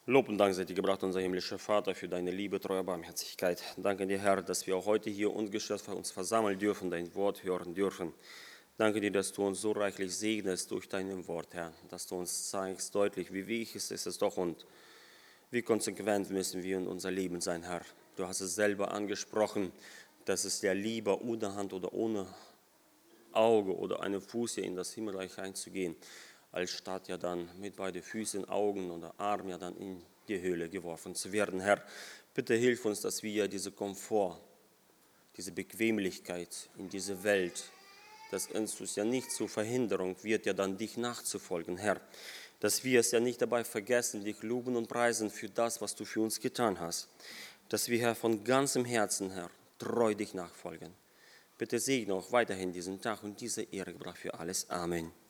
Lob und Dank sei dir gebracht, unser himmlischer Vater, für deine Liebe, treue Barmherzigkeit. Danke dir, Herr, dass wir auch heute hier ungestört für uns versammeln dürfen, dein Wort hören dürfen. Danke dir, dass du uns so reichlich segnest durch dein Wort, Herr, dass du uns zeigst deutlich, wie wichtig ist es doch und wie konsequent müssen wir in unser Leben sein, Herr. Du hast es selber angesprochen, dass es dir lieber ohne Hand oder ohne Auge oder einen Fuß hier in das Himmelreich einzugehen, als statt ja dann mit beiden Füßen, Augen oder Armen ja dann in die Höhle geworfen zu werden. Herr, bitte hilf uns, dass wir diese Komfort, diese Bequemlichkeit in dieser Welt, dass uns ja nicht zur Verhinderung wird, ja dann dich nachzufolgen, Herr. Dass wir es ja nicht dabei vergessen, dich loben und preisen für das, was du für uns getan hast. Dass wir, Herr, von ganzem Herzen, Herr, treu dich nachfolgen. Bitte segne auch weiterhin diesen Tag und diese Ehre gebracht für alles. Amen.